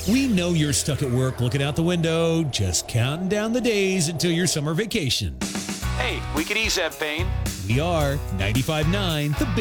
We know you're stuck at work looking out the window, just counting down the days until your summer vacation. Hey, we could ease that pain. We are 95.9 The